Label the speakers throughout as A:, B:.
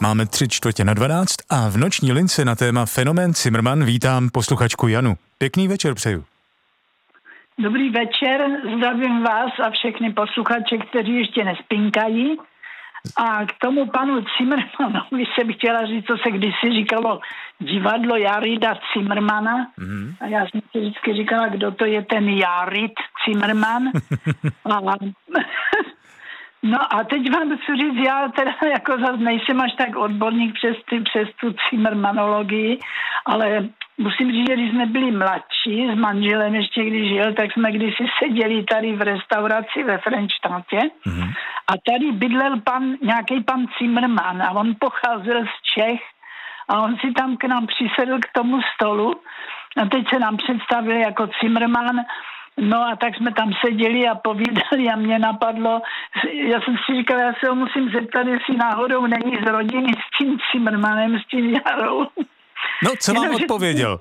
A: Máme 11:45 a v noční lince na téma fenomén Cimrman vítám posluchačku Janu. Pěkný večer přeju.
B: Dobrý večer, zdravím vás a všechny posluchače, kteří ještě nespinkají. A k tomu panu Cimrmanovi jsem chtěla říct, co se kdysi říkalo divadlo Jarida Cimrmana. Mm-hmm. A já jsem si vždycky říkala, kdo to je ten Jarid Cimrman. No a teď vám chci říct, já teda jako zase nejsem až tak odborník přes tu Cimrmanologii, ale musím říct, že když jsme byli mladší s manželem ještě když žil, tak jsme kdysi seděli tady v restauraci ve Frenštátě a tady bydlel nějaký pan Cimrman a on pocházel z Čech a on si tam k nám přisedl k tomu stolu a teď se nám představil jako Cimrman. No a tak jsme tam seděli a povídali a mě napadlo, já jsem si říkal, já se ho musím zeptat, jestli náhodou není z rodiny s tím Cimrmanem, s tím Jarou.
A: No, co vám odpověděl?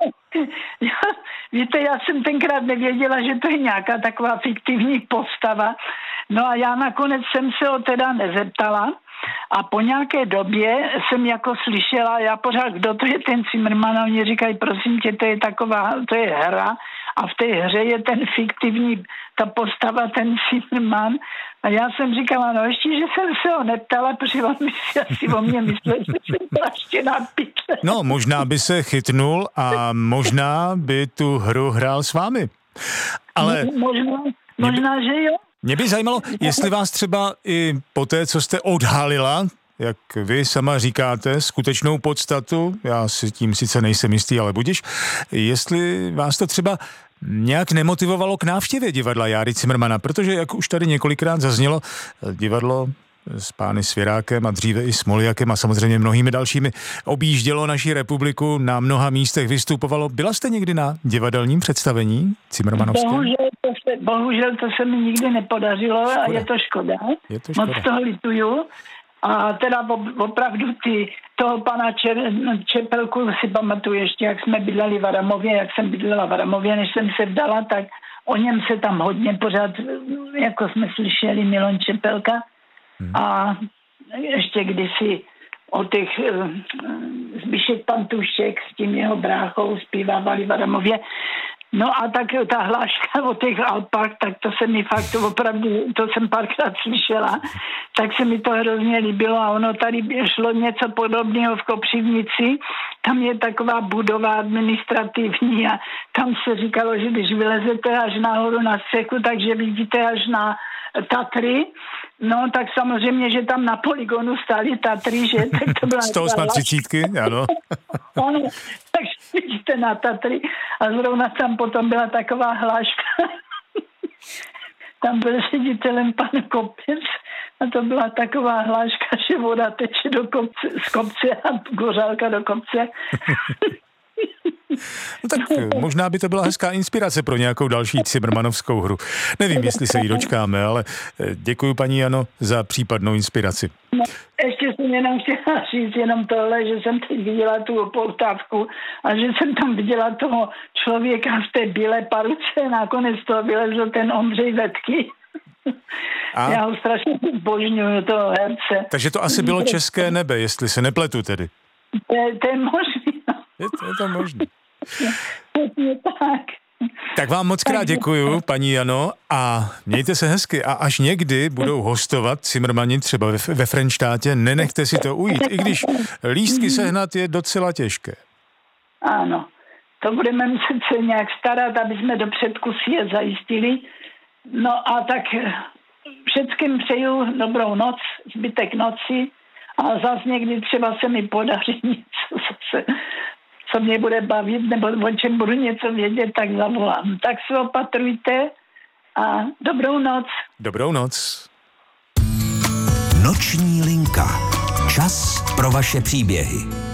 B: Víte, já jsem tenkrát nevěděla, že to je nějaká taková fiktivní postava. No a já nakonec jsem se ho teda nezeptala. A po nějaké době jsem jako slyšela, já pořád, kdo to je ten Cimrman, a oni říkají, prosím tě, to je hra a v té hře je ten fiktivní, ta postava, ten Cimrman. A já jsem říkala, no ještě, že jsem se ho neptala, protože on si asi o mě myslel, že jsem plaštěná pytle.
A: No, možná by se chytnul a možná by tu hru hrál s vámi. Ale
B: možná, že jo.
A: Mě by zajímalo, jestli vás třeba i po té, co jste odhalila, jak vy sama říkáte, skutečnou podstatu, já si tím sice nejsem jistý, ale budiš, jestli vás to třeba nějak nemotivovalo k návštěvě divadla Járy Cimrmana, protože, jak už tady několikrát zaznělo, divadlo s pány Svěrákem a dříve i Smoljakem a samozřejmě mnohými dalšími objíždělo naši republiku, na mnoha místech vystupovalo. Byla jste někdy na divadelním představení Cimrmanovském?
B: Bohužel to se mi nikdy nepodařilo a je to škoda. Moc toho lituju. A teda opravdu toho pana Čepelku si pamatuju ještě, jak jsme bydleli v Adamově, jak jsem bydlela v Adamově, než jsem se vdala, tak o něm se tam hodně pořád, jako jsme slyšeli, Milon Čepelka. A ještě kdysi o těch Zbyšek Pantušek s tím jeho bráchou zpívávali v Adamově. No a tak ta hláška o těch Alpách, tak to se mi fakt opravdu, to jsem párkrát slyšela, tak se mi to hrozně líbilo a ono tady šlo něco podobného v Kopřivnici. Tam je taková budova administrativní a tam se říkalo, že když vylezete až nahoru na střechu, takže vidíte až na Tatry. No, tak samozřejmě, že tam na poligonu stály Tatry, že? Tak to byla
A: 138, ano.
B: Ano, takže vidíte na Tatry a zrovna tam potom byla taková hláška. Tam byl ředitelem pan Kopec a to byla taková hláška, že voda teče z kopce a gořálka do kopce.
A: No tak možná by to byla hezká inspirace pro nějakou další Cimrmanovskou hru. Nevím, jestli se jí dočkáme, ale děkuji paní Jano za případnou inspiraci.
B: No, ještě jsem jenom chtěla říct jenom tohle, že jsem teď viděla tu opoutávku a že jsem tam viděla toho člověka v té bílé paruce, nakonec toho vylezl ten Ondřej Vetky. Já ho strašně zbožňuju, toho herce.
A: Takže to asi bylo České nebe, jestli se nepletu tedy.
B: To je možný.
A: Je to možné.
B: Tak.
A: Tak vám moc krát děkuju, paní Jano, a mějte se hezky. A až někdy budou hostovat Cimrmani třeba ve Frenštátě, nenechte si to ujít, i když lístky sehnat je docela těžké.
B: Ano, to budeme muset se nějak starat, aby jsme do předkusí je zajistili. No a tak všetkým přeju dobrou noc, zbytek noci a zase někdy třeba se mi podaří něco co mě bude bavit, nebo o čem budu něco vědět, tak zavolám. Tak se opatrujte a dobrou noc.
A: Dobrou noc.
C: Noční linka. Čas pro vaše příběhy.